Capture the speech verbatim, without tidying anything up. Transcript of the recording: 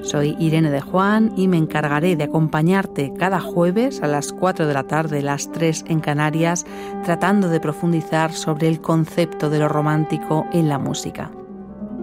Soy Irene de Juan y me encargaré de acompañarte cada jueves a las cuatro de la tarde, las tres en Canarias, tratando de profundizar sobre el concepto de lo romántico en la música.